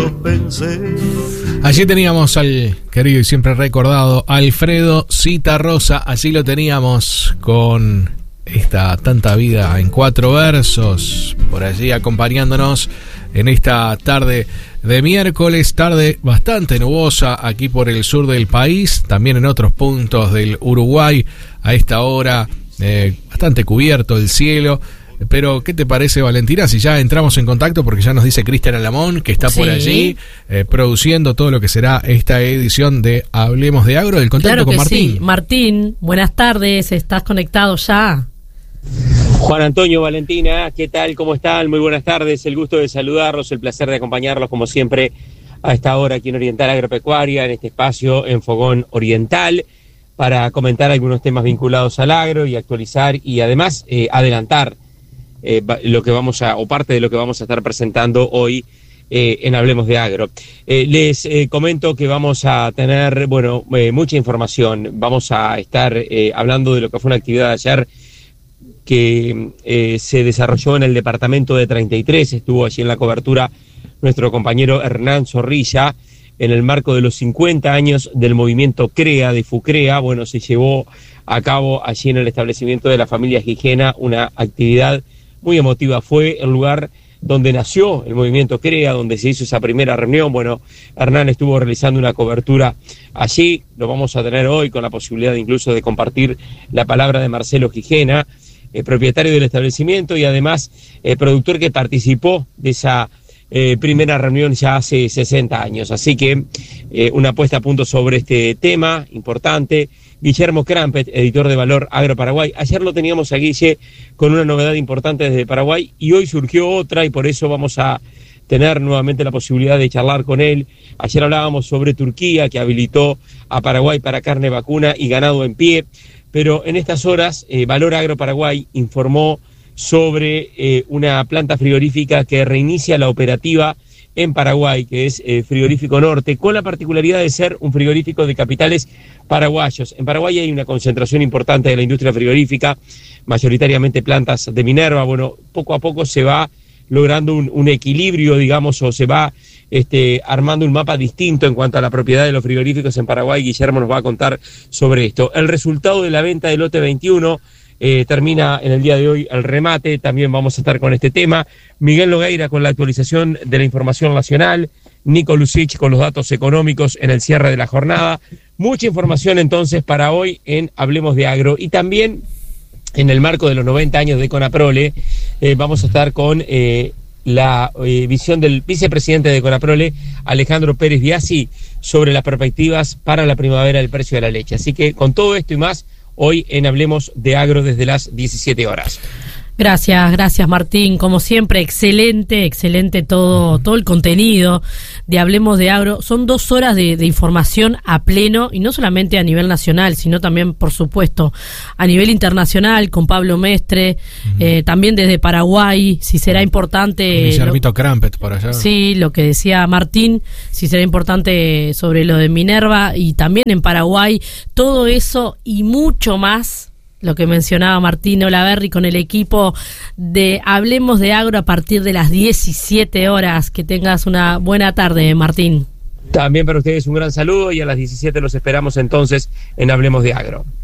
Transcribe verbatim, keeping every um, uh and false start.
lo pensé. Allí teníamos al querido y siempre recordado Alfredo Zitarrosa. Allí lo teníamos con esta Tanta Vida en Cuatro Versos, por allí acompañándonos en esta tarde de miércoles, tarde bastante nubosa aquí por el sur del país, también en otros puntos del Uruguay a esta hora, eh, bastante cubierto el cielo. Pero, ¿qué te parece, Valentina, si ya entramos en contacto? Porque ya nos dice Cristian Alamón, que está sí. por allí, eh, produciendo todo lo que será esta edición de Hablemos de Agro, del contacto claro con que Martín. Sí. Martín, buenas tardes, ¿estás conectado ya? Juan Antonio, Valentina, ¿qué tal? ¿Cómo están? Muy buenas tardes, el gusto de saludarlos, el placer de acompañarlos, como siempre, a esta hora aquí en Oriental Agropecuaria, en este espacio en Fogón Oriental, para comentar algunos temas vinculados al agro y actualizar y además eh, adelantar Eh, lo que vamos a, o parte de lo que vamos a estar presentando hoy eh, en Hablemos de Agro. Eh, les eh, comento que vamos a tener, bueno, eh, mucha información. Vamos a estar eh, hablando de lo que fue una actividad de ayer que eh, se desarrolló en el departamento de treinta y tres. Estuvo allí en la cobertura nuestro compañero Hernán Zorrilla, en el marco de los cincuenta años del movimiento CREA, de FUCREA. Bueno, se llevó a cabo allí en el establecimiento de la familia Gijena una actividad muy emotiva. Fue el lugar donde nació el movimiento CREA, donde se hizo esa primera reunión. Bueno, Hernán estuvo realizando una cobertura allí, lo vamos a tener hoy con la posibilidad incluso de compartir la palabra de Marcelo Gijena, eh, propietario del establecimiento y además eh, productor que participó de esa eh, primera reunión ya hace sesenta años. Así que eh, una puesta a punto sobre este tema importante. Guillermo Crampet, editor de Valor Agro Paraguay. Ayer lo teníamos a Guille con una novedad importante desde Paraguay y hoy surgió otra y por eso vamos a tener nuevamente la posibilidad de charlar con él. Ayer hablábamos sobre Turquía, que habilitó a Paraguay para carne vacuna y ganado en pie, pero en estas horas eh, Valor Agro Paraguay informó sobre eh, una planta frigorífica que reinicia la operativa en Paraguay, que es eh, Frigorífico Norte, con la particularidad de ser un frigorífico de capitales paraguayos. En Paraguay hay una concentración importante de la industria frigorífica, mayoritariamente plantas de Minerva. Bueno, poco a poco se va logrando un, un equilibrio, digamos, o se va este, armando un mapa distinto en cuanto a la propiedad de los frigoríficos en Paraguay. Guillermo nos va a contar sobre esto. El resultado de la venta del lote veintiuno Eh, termina en el día de hoy el remate, también vamos a estar con este tema. Miguel Nogueira con la actualización de la información nacional, Nico Lucich con los datos económicos en el cierre de la jornada. Mucha información entonces para hoy en Hablemos de Agro y también en el marco de los noventa años de Conaprole eh, vamos a estar con eh, la eh, visión del vicepresidente de Conaprole, Alejandro Pérez Biasi, sobre las perspectivas para la primavera del precio de la leche. Así que con todo esto y más, hoy en Hablemos de Agro desde las diecisiete horas. Gracias, gracias Martín, como siempre, excelente, excelente todo, todo el contenido de Hablemos de Agro. Son dos horas de, de información a pleno, y no solamente a nivel nacional, sino también, por supuesto, a nivel internacional, con Pablo Mestre, uh-huh. eh, también desde Paraguay, si será importante... Guillermito Crampet por allá. Sí, lo que decía Martín, si será importante sobre lo de Minerva, y también en Paraguay, todo eso y mucho más, lo que mencionaba Martín Olaverri con el equipo de Hablemos de Agro a partir de las diecisiete horas. Que tengas una buena tarde, Martín. También para ustedes un gran saludo y a las diecisiete los esperamos entonces en Hablemos de Agro.